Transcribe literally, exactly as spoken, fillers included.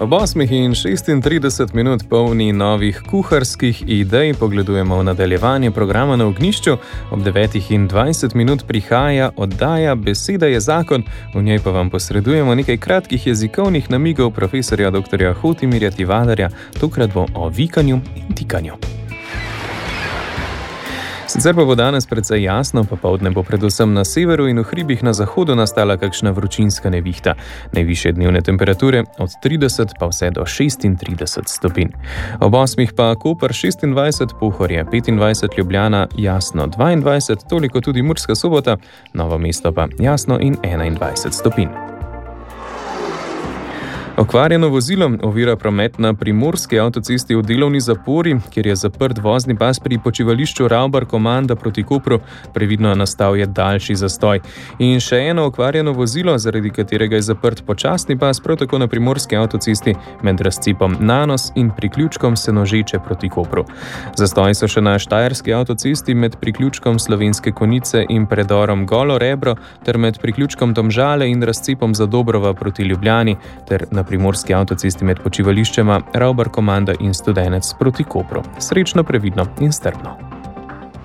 Ob osmih in šestintrideset minut polni novih kuharskih idej pogledujemo v nadaljevanje programa Na ognjišču. Ob devetih in dvajset minut prihaja oddaja Beseda je zakon, v njej pa vam posredujemo nekaj kratkih jezikovnih namigov profesorja doktorja Hotimirja Tivadarja, tokrat bo o vikanju in tikanju. Sicer pa bo danes precej jasno, popoldne bo predvsem na severu in v hribih na zahodu nastala kakšna vročinska nevihta. Najvišje dnevne temperature od trideset pa vse do šestintrideset stopinj. Ob osmih pa Koper šestindvajset, Pohorje petindvajset, Ljubljana jasno dvaindvajset, toliko tudi Murska Sobota, Novo mesto pa jasno in enaindvajset stopinj. Okvarjeno vozilo ovira promet na primorski avtocesti v delovni zapori, kjer je zaprt vozni pas pri počivališču Ravbar-Komanda proti Kopru, previdno nastal je daljši zastoj. In še eno okvarjeno vozilo, zaradi katerega je zaprt počasni pas, prav tako na primorski avtocesti med razcepom Nanos in priključkom Senožeče proti Kopru. Zastoji so še na štajerski avtocesti med priključkom Slovenske Konjice in predorom Golo Rebro ter med priključkom Domžale in razcepom Zadobrova proti Ljubljani ter na primorski avtocesti med počivališčema Ravbar-Komanda in Studenec proti Kopru. Srečno, previdno in strpno.